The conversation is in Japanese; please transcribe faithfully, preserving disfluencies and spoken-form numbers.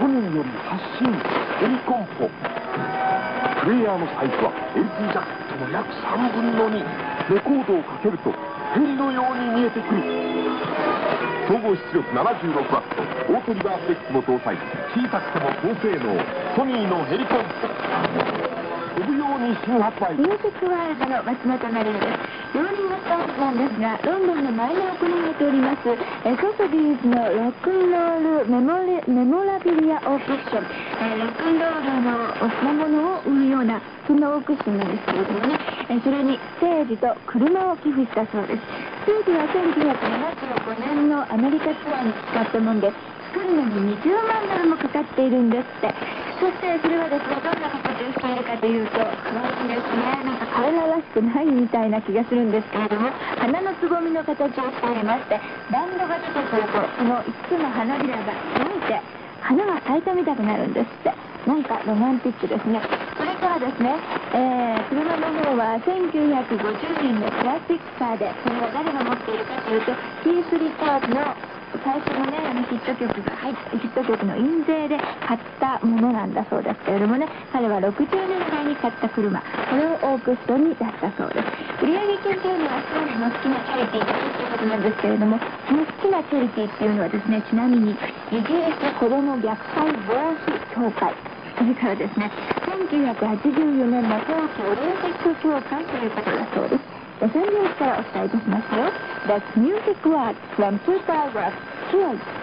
ニーより発信ヘリコンポ。プレイヤーのサイズは エルティー ジャケットの約さんぶんのに。レコードをかけるとヘリのように見えてくる。総合出力 ななじゅうろくワット、オートリバース X も搭載。小さくても高性能ソニーのヘリコンポ。飛ぶように新発売。 ミュージックワールドの松本成です。ローリングストーンズなんですが、ロンドンの前で行われておりますえソソビーズのロックンロールメモリメモラビリアオークション、えロックンロールの品物を売るようなそんなオークションなんですけれどもね、えそれにステージと車を寄付したそうです。ステージはせんきゅうひゃくななじゅうごねんのアメリカツアーに使ったもんで、作るのににじゅうまんドルもかかっているんですって。そしてそれはですね、どんな形をしているかというと、可愛いですね。なんか彼ららしくないみたいな気がするんですけれども、花のつぼみの形をしておりまして、バンドが出てくるとそのいつつの花びらが開いて花が咲いたみたくなるんですって。なんかロマンティックですね。それからですね、えー、車の方はせんきゅうひゃくごじゅうねんのクラシックカーで、それは誰が持っているかというと、キース・リチャーズの最初のね、あのヒット曲が入ったヒット曲の印税で買ったものなんだそうですけれどもね、彼はろくじゅうねんだいに買った車、これをオークションに出したそうです。売上金というのは少しの好きなチャリティーということなんですけれども、その好きなチャリティーっていうのはですね、ちなみにイギリス子ども虐待防止協会、それからですね、せんきゅうひゃくはちじゅうよねんの冬季オリンピック協会ということだそうです。さんじゅうからお伝えいたしますよ。That's Music Words from Super Works.